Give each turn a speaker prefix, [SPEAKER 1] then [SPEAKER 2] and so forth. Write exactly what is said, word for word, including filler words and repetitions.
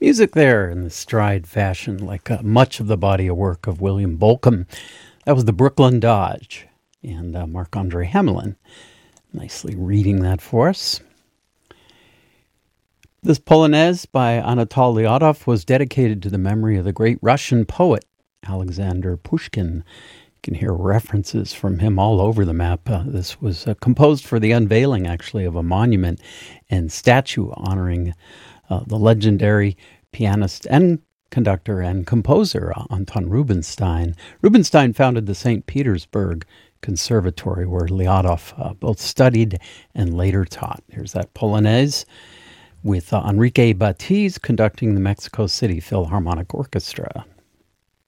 [SPEAKER 1] Music there in the stride fashion, like uh, much of the body of work of William Bolcom. That was the Brooklyn Dodge and uh, Marc-Andre Hamelin. Nicely reading that for us. This Polonaise by Anatol Lyadov was dedicated to the memory of the great Russian poet Alexander Pushkin. You can hear references from him all over the map. Uh, this was uh, composed for the unveiling, actually, of a monument and statue honoring uh, the legendary pianist and conductor and composer uh, Anton Rubinstein. Rubinstein founded the Saint Petersburg Conservatory, where Lyadov uh, both studied and later taught. Here's that Polonaise with uh, Enrique Batiz conducting the Mexico City Philharmonic Orchestra.